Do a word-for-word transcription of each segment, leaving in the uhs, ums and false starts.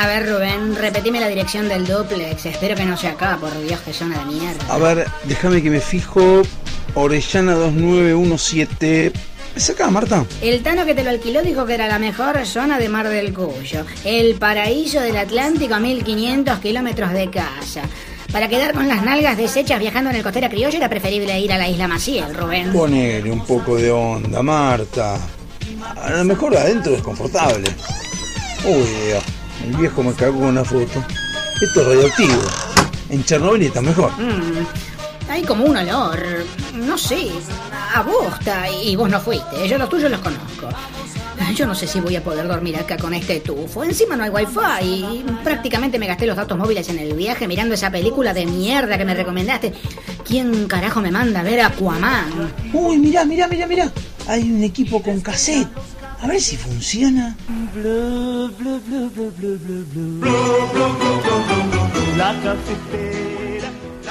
A ver, Rubén, repetime la dirección del duplex. Espero que no sea acá, por Dios, que zona de mierda. A ver, déjame que me fijo. Orellana dos nueve uno siete. ¿Es acá, Marta? El Tano que te lo alquiló dijo que era la mejor zona de Mar del Cuyo. El paraíso del Atlántico a mil quinientos kilómetros de casa. Para quedar con las nalgas deshechas viajando en el Costera Criolla era preferible ir a la Isla Maciel, Rubén. Ponele un poco de onda, Marta. A lo mejor adentro es confortable. Uy, Dios, el viejo me cagó una foto. Esto es radioactivo. En Chernobyl está mejor. Mm, hay como un olor, no sé, a bosta, y vos no fuiste. Yo los tuyos los conozco. Yo no sé si voy a poder dormir acá con este tufo. Encima no hay wifi y prácticamente me gasté los datos móviles en el viaje mirando esa película de mierda que me recomendaste. ¿Quién carajo me manda a ver Aquaman? Uy, mirá, mirá, mirá, mirá. Hay un equipo con cassette. A ver si funciona. La cafetera.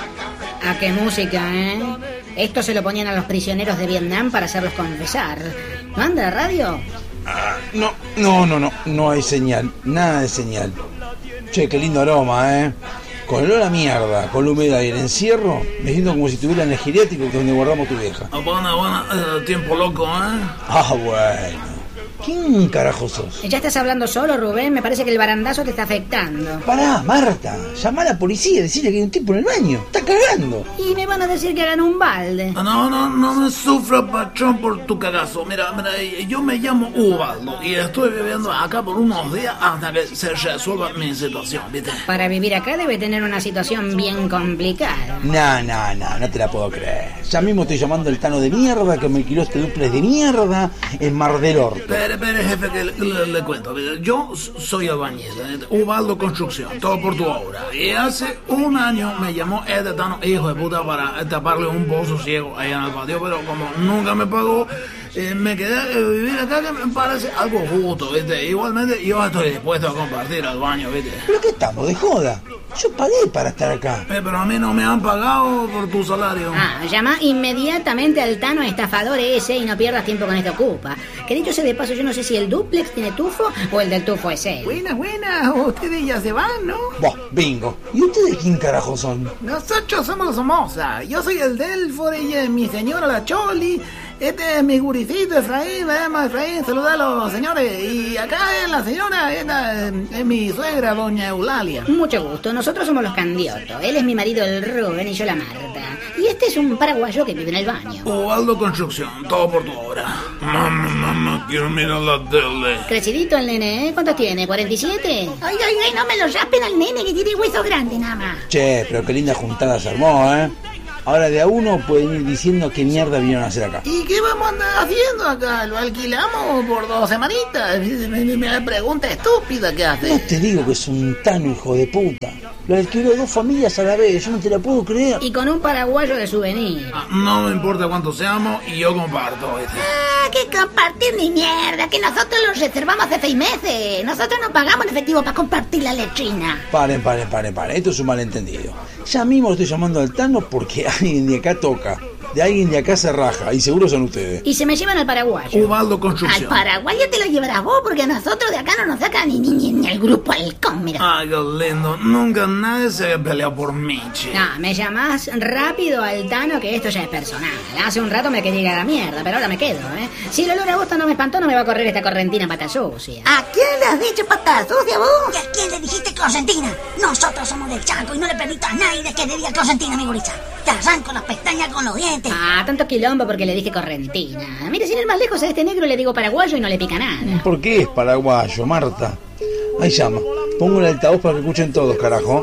¿A qué música, eh? Esto se lo ponían a los prisioneros de Vietnam para hacerlos confesar. ¿No anda la radio? Ah, no, no, no, no. No hay señal. Nada de señal. Che, qué lindo aroma, eh. Con el olor a mierda, con la humedad y el encierro, me siento como si estuviera en el geriátrico donde guardamos tu vieja. Bueno, bueno, eh, tiempo loco, ¿eh? Ah, bueno. ¿Quién carajo sos? ¿Ya estás hablando solo, Rubén? Me parece que el barandazo te está afectando. Pará, Marta. Llama a la policía y decirle que hay un tipo en el baño. Está cagando. Y me van a decir que hagan un balde. No, no, no me sufra, patrón, por tu cagazo. Mira, mira, yo me llamo Ubaldo y estoy viviendo acá por unos días hasta que se resuelva mi situación, ¿viste? Para vivir acá debe tener una situación bien complicada. No, no, no, no te la puedo creer. Ya mismo estoy llamando al Tano de mierda que me alquiló este duplex de mierda en Mar del Orto. Espere, espere, jefe, que le, le, le cuento. Yo soy albañil, Ubaldo Construcción, todo por tu obra. Y hace un año me llamó este Tano, hijo de puta, para taparle un pozo ciego allá en el patio, pero como nunca me pagó, eh, me quedé a vivir acá, que me parece algo justo, ¿viste? Igualmente yo estoy dispuesto a compartir al baño, ¿viste? ¿Pero qué estamos, de joda? Yo pagué para estar acá. Eh, pero a mí no me han pagado por tu salario. Ah, llama inmediatamente al Tano estafador ese y no pierdas tiempo con este ocupa. Que dicho sea de paso, yo no sé si el duplex tiene tufo o el del tufo es él. Buenas, buenas. Ustedes ya se van, ¿no? Vos, bingo. ¿Y ustedes quién carajo son? Nosotros somos los Somoza. Yo soy el Delfor, ella es mi señora la Choli. Este es mi guricito Efraín, me llama Efraín, saluda a los señores. Y acá es la señora, esta es mi suegra, doña Eulalia. Mucho gusto, nosotros somos los Candioto. Él es mi marido el Rubén y yo la Marta. Y este es un paraguayo que vive en el baño. Ubaldo Construcción, todo por tu obra. Mamá, mamá, quiero mirar la tele. Crecidito el nene, ¿eh? ¿Cuántos tiene? ¿cuarenta y siete? Ay, ay, ay, no me lo rapen al nene que tiene hueso grande nada más. Che, pero qué linda juntada se armó, ¿eh? Ahora de a uno pueden ir diciendo qué mierda vinieron a hacer acá. ¿Y qué vamos a andar haciendo acá? ¿Lo alquilamos por dos semanitas? Me pregunta estúpida que hace. No te digo que es un Tano, hijo de puta. Lo alquiló dos familias a la vez, yo no te la puedo creer. Y con un paraguayo de souvenir. Ah, no me importa cuántos seamos y yo comparto, ¿viste? Ah, que compartir ni mierda, que nosotros los reservamos hace seis meses. Nosotros no pagamos en efectivo para compartir la letrina. Paren, paren, paren, paren. Esto es un malentendido. Ya mismo lo estoy llamando al Tano porque alguien de acá toca. De alguien de acá se raja, y seguro son ustedes. Y se me llevan al paraguayo. Ubaldo Construcción. Al paraguayo te lo llevarás vos, porque a nosotros de acá no nos saca ni, ni, ni, ni el grupo Halcón, mira. Ay, qué lindo. Nunca nadie se ha peleado por mí, che. No, me llamás rápido al Tano, que esto ya es personal. Hace un rato me quería ir a la mierda, pero ahora me quedo, ¿eh? Si el olor a bosta no me espantó, no me va a correr esta correntina pata sucia. ¿A quién le has dicho pata sucia vos? ¿Y a quién le dijiste Correntina? Nosotros somos del Chaco y no le permito a nadie de que le diga Correntina, mi gurisa. Te arranco las pestañas con los dientes. Ah, tanto quilombo porque le dije correntina. Mire, sin ir más lejos a este negro le digo paraguayo y no le pica nada. ¿Por qué es paraguayo, Marta? Ahí llama. Pongo el altavoz para que escuchen todos, carajo.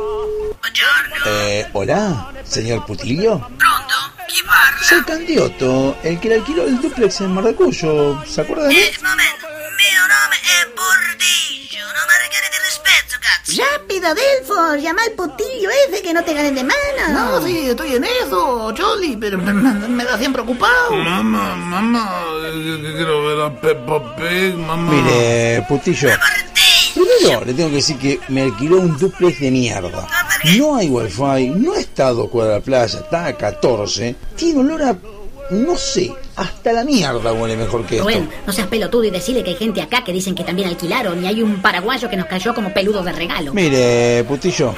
Eh, ¿hola? ¿Señor Putilio? Pronto, chi parla? Soy Candioto, el que le alquiló el duplex en Mar del Cuyo. ¿Se acuerda de mí? Eh, momento, mio nome è Bordillo, no me requiere di rispetto, cazzo. Rápido, Delfor, llama al putillo ese que no te ganen de mano. No, sí, estoy en eso, Choli, pero me, me, me da siempre ocupado. Mamá, mamá, quiero ver a Peppa Pig, mamá. Mire, Putillo, primero le tengo que decir que me alquiló un duplex de mierda. No hay wifi, no está a dos cuadras de la playa, está a catorce. Tiene olor a no sé, hasta la mierda huele mejor que esto. Rubén, no seas pelotudo y decirle que hay gente acá que dicen que también alquilaron y hay un paraguayo que nos cayó como peludo de regalo. Mire, putillo,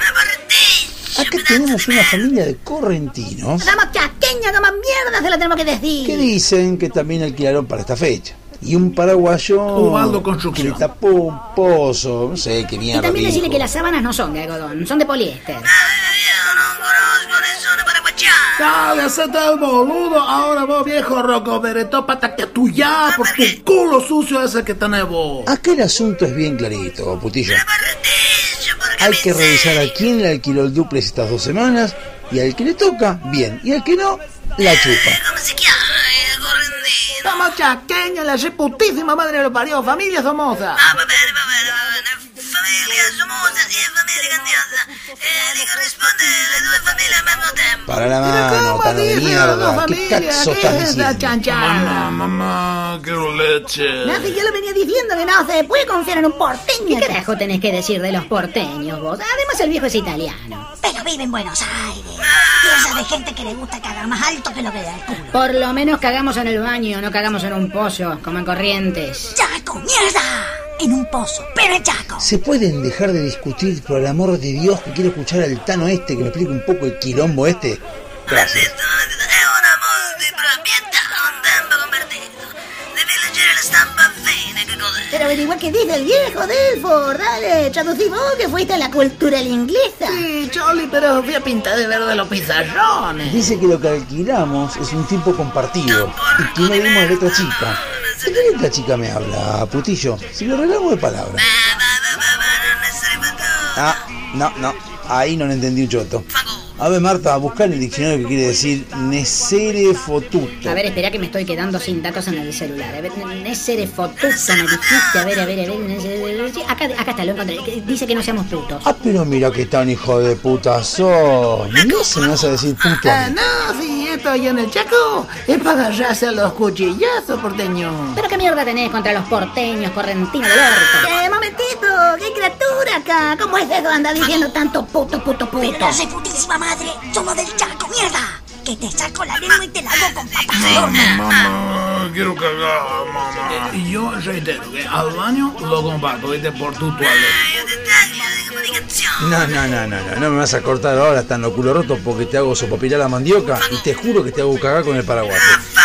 acá tenemos una familia de correntinos Hagamos chaqueña, que más mierda se la tenemos que decir. que dicen que también alquilaron para esta fecha. Y un paraguayo Ubaldo que Construcción. le tapó un pozo, no sé qué Y mierda. también decirle dijo. que las sábanas no son de algodón, son de poliéster. Io non conosco nessuno paraguayano. Dale, hacete el boludo. Ahora vos, viejo roco beretó, patate a tu ya por tu culo sucio ese que tenés vos. Acá el asunto es bien clarito, putillo. Paradiso, porca Hay que revisar miseria. a quién le alquiló el duplex estas dos semanas y al que le toca, bien, y al que no, la chupa. Come si chiama il correntino? Somos chaqueños, la reputísima madre de los parió, familia Somoza. Ah, va bene, va bene, va bene. Famiglia Somoza e famiglia Candiosa. E gli corrisponde le due famiglie al mismo tempo. Para la Pero mano, ¿cómo tano de dice mierda. dos ¿Qué familias? caxo ¿Qué estás es esa diciendo? chanchada? Mamá, mamá, quiero leche. No, si yo le venía diciendo que no se puede confiar en un porteño. ¿Qué carajo tenés que decir de los porteños vos? Además el viejo es italiano. Pero vive en Buenos Aires. Piensa de gente que le gusta cagar más alto que lo que le da el culo. Por lo menos cagamos en el baño, no cagamos en un pozo, como en Corrientes. ¡Chaco, mierda! En un pozo, pero en Chaco. ¿Se pueden dejar de discutir, por el amor de Dios, que quiero escuchar al Tano este que me explique un poco el quilombo este? Gracias. È una multiproprietà, un tempo convertito. Devi leggere la stampa fine, che cos'è? Pero averigua qué dice el viejo Delford. Dale, traducí vos que fuiste a la cultura inglesa. Sí, Choli, pero fui a pintar de verde los pizarrones. Dice que lo que alquilamos es un tiempo compartido y que no dimos letra chica. ¿De qué letra chica me habla, putillo? Si lo arreglamos de palabra. Va, va, va, va, va, non essere fatuoso. Ah, no, no, ahí no le entendí un choto. A ver, Marta, buscar en el diccionario que quiere decir Nesere fotuto. A ver, espera que me estoy quedando sin datos en el celular. A ver, Nesere fotuto me dijiste. A ver, a ver, a ver. Nesere- sí, Acá, acá está, lo encontré. Que dice que no seamos putos. Ah, pero mira qué tan hijo de puta sos. No se me vas a decir puto. Ah, no, sí, esto allá en el Chaco es para agarrarse a los cuchillazos, porteño. ¿Pero qué mierda tenés contra los porteños, correntinos del orto? ¡Eh, momentito! ¡Qué criatura acá! ¿Cómo es eso? Anda diciendo tanto puto, puto, Pero puto. la reputísima madre, somos del Chaco, mierda. Que te saco la lengua y te la hago con papas de horno. Mamá, quiero cagar, mamá. Y yo reitero que al baño lo comparto, ¿viste? Por tu toaleta. Io ti taglio di comunicazione. No, no, no, no, no, no me vas a cortar ahora tan lo culo roto porque te hago sopapilar la mandioca y te juro que te hago cagar con el paraguayo.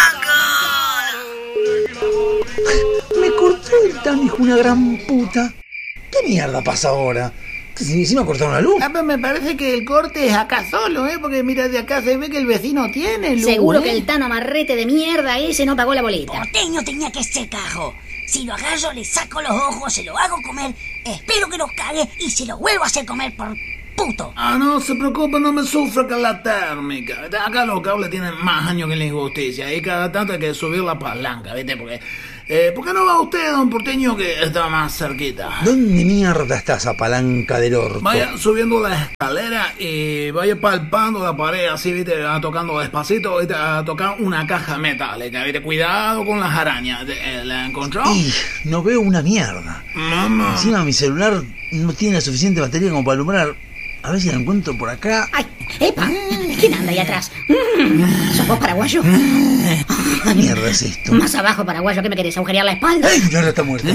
Vaffanculo. Me cortó el tan hijo una gran puta. ¿Qué mierda pasa ahora? ¿Que si encima cortaron la luz? Ah, pero me parece que el corte es acá solo, ¿eh? Porque mira, de acá se ve que el vecino tiene luz. Seguro ¿eh? que el Tano Amarrete de mierda ese no pagó la boleta. Porteño tenía que ser cajo. Si lo agarro, le saco los ojos, se lo hago comer, espero que nos cague y se lo vuelvo a hacer comer por puto. Ah, no se preocupe, no me sufre con la térmica. Acá los cables tienen más años que la injusticia y cada tanto hay que subir la palanca, ¿viste? Porque, eh, ¿por qué no va usted a un porteño que está más cerquita? ¿Dónde mierda está esa palanca del orto? Vaya subiendo la escalera y vaya palpando la pared así, ¿viste? Va tocando despacito, ¿viste? A tocar una caja metálica, ¿viste? Cuidado con las arañas. Eh, ¿La encontró? Y no veo una mierda. Mamá. Encima mi celular no tiene la suficiente batería como para alumbrar. A ver si la encuentro por acá. ¡Ay! ¡Epa! ¿Quién anda ahí atrás? Mm, ¿Sos vos, paraguayo? ¿Qué mierda es esto? Más abajo, paraguayo, ¿qué me querés? ¿Agujerear la espalda? ¡Ay, ya está muerta!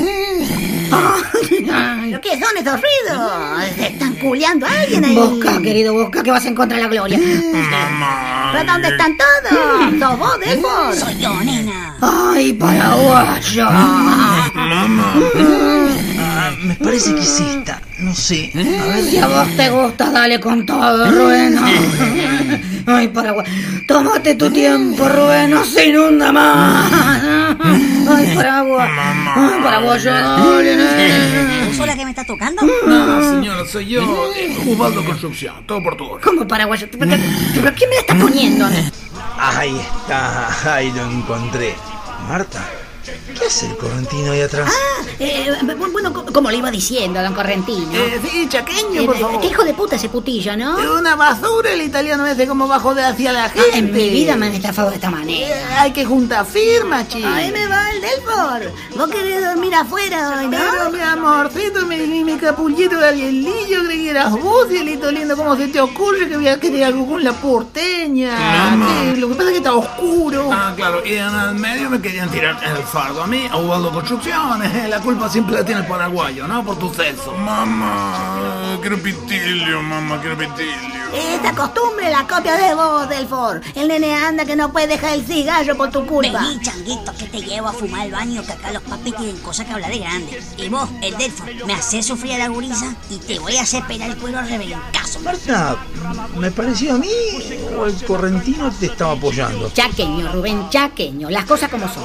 ¿Pero qué son estos ruidos? ¿Se están culeando a alguien ahí? Busca, querido, busca, que vas en contra de la gloria. Mamá. ¿Pero dónde están todos? ¿Sos vos, Delford? Soy yo, nena. ¡Ay, paraguayo! Mamá. Ah, me parece que es esta. No sé. A ver. Si a vos te gusta, dale con todo, Rubén. Ay, paraguayo. Tómate tu tiempo, Rubén, no se inunda más. Ay, paraguayo. Ay, paraguayo, dale. ¿Tú sola que me estás tocando? No, señora, soy yo, eh, Ubaldo Construcción, todo por tu hora. ¿Cómo, paraguayo? ¿Pero, pero quién me la está poniendo? Ahí está. Ahí lo encontré. Marta, ¿Qué hace el correntino ahí atrás? Ah, eh, bueno, como le iba diciendo, don Correntino. Eh, sí, chaqueño, por Eh, favor. Qué hijo de puta ese putillo, ¿no? Es una basura el italiano ese, como va a joder hacia la gente. Ah, en mi vida me han estafado de esta manera. Eh, hay que juntar firmas, chico. Ahí me va el Delfor. Vos querés dormir afuera hoy, ¿no? Pero mi amorcito, mi, mi, mi capullito de alielillo, creí que eras vos, cielito lindo. ¿Cómo se te ocurre que voy a querer algo con la porteña? Mamá. ¿Qué? Lo que pasa es que está oscuro. Ah, claro, y en el medio me querían tirar el fardo a mí, a Ubaldo Construcciones. La culpa siempre la tiene el paraguayo, ¿no? Por tu sexo. Mamá, quiero pitilio, mamá, quiero pitilio. Esta costumbre la copia de vos, Delfor. El nene anda que no puede dejar el cigarro por tu culpa. Vení, changuito, que te llevo a fumar al baño, que acá los papis tienen cosas que hablar de grande. Y vos, el Delfor, me haces sufrir a la gurisa y te voy a hacer pelar el cuero a rebencazo. Marta, ¿me pareció a mí o el correntino te estaba apoyando? Chaqueño, Rubén, chaqueño. Las cosas como son.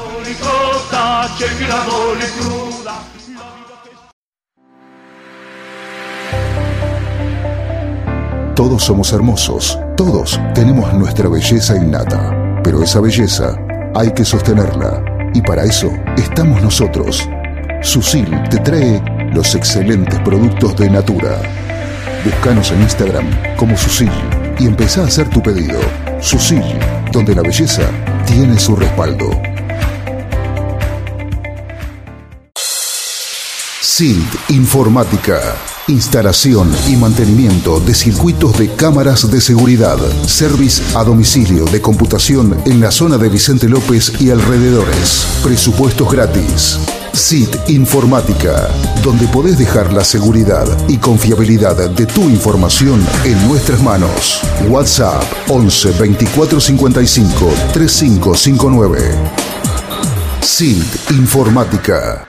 Todos somos hermosos, todos tenemos nuestra belleza innata, pero esa belleza hay que sostenerla y para eso estamos nosotros. Susil te trae los excelentes productos de Natura. Búscanos en Instagram como Susil y empezá a hacer tu pedido. Susil, donde la belleza tiene su respaldo. S I L T Informática. Instalación y mantenimiento de circuitos de cámaras de seguridad. Service a domicilio de computación en la zona de Vicente López y alrededores. Presupuestos gratis. S I T Informática, donde podés dejar la seguridad y confiabilidad de tu información en nuestras manos. WhatsApp once veinticuatro cincuenta y cinco treinta y cinco cincuenta y nueve. S I L T Informática.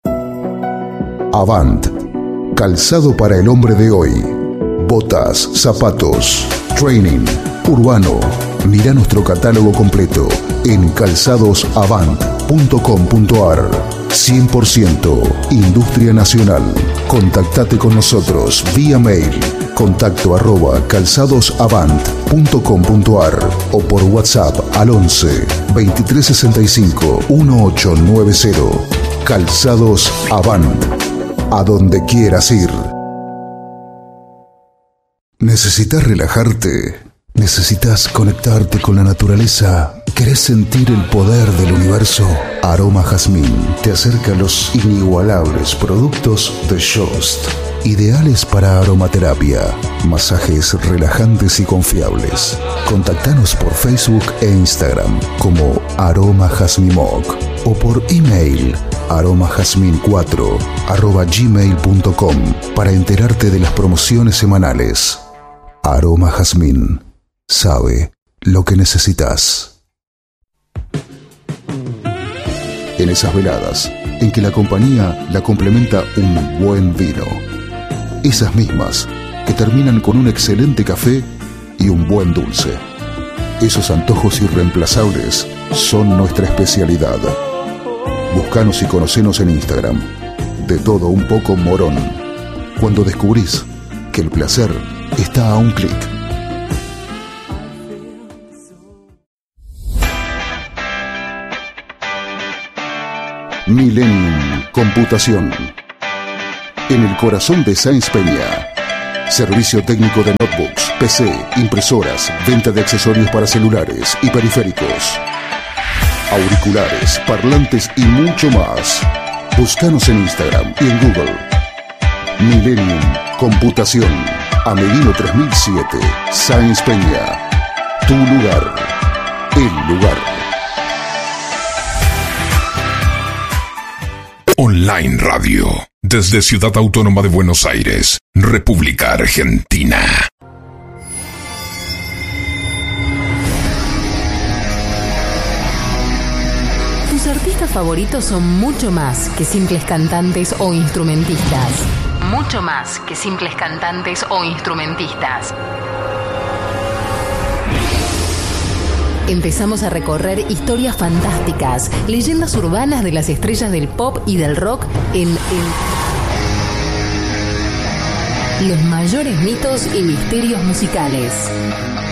Avant. Calzado para el hombre de hoy. Botas, zapatos, training, urbano. Mira nuestro catálogo completo en calzados avant punto com punto ar. cien por ciento Industria Nacional. Contactate con nosotros vía mail. Contacto arroba calzadosavant punto com punto ar o por WhatsApp al once veintitrés sesenta y cinco dieciocho noventa. Calzados Avant. A donde quieras ir. ¿Necesitas relajarte? ¿Necesitas conectarte con la naturaleza? ¿Querés sentir el poder del universo? Aroma Jazmín te acerca a los inigualables productos de Jost, ideales para aromaterapia, masajes relajantes y confiables. Contactanos por Facebook e Instagram como Aroma Jazmimoc o por email aromajazmin cuatro arroba gmail punto com para enterarte de las promociones semanales. Aroma Jazmín sabe lo que necesitas. En esas veladas en que la compañía la complementa un buen vino. Esas mismas que terminan con un excelente café y un buen dulce. Esos antojos irreemplazables son nuestra especialidad. Búscanos y conocenos en Instagram. De todo un poco morón. Cuando descubrís que el placer está a un clic. Millennium Computación. En el corazón de Sáenz Peña. Servicio técnico de notebooks, P C, impresoras, venta de accesorios para celulares y periféricos. Auriculares, parlantes y mucho más. Búscanos en Instagram y en Google. Millennium Computación. Amelino tres mil siete, Sáenz Peña. Tu lugar. El lugar. Online Radio. Desde Ciudad Autónoma de Buenos Aires, República Argentina. Tus artistas favoritos son mucho más que simples cantantes o instrumentistas. Mucho más que simples cantantes o instrumentistas. Empezamos a recorrer historias fantásticas, leyendas urbanas de las estrellas del pop y del rock en, en los mayores mitos y misterios musicales.